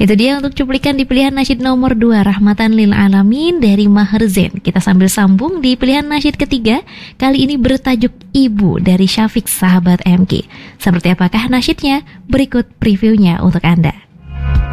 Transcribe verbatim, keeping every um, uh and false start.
Itu dia untuk cuplikan di pilihan nasyid nomor dua, Rahmatan lil Alamin dari Maher Zain. Kita sambil sambung di pilihan nasyid ketiga, kali ini bertajuk Ibu dari Syafiq Sahabat M K. Seperti apakah nasyidnya? Berikut previewnya untuk Anda.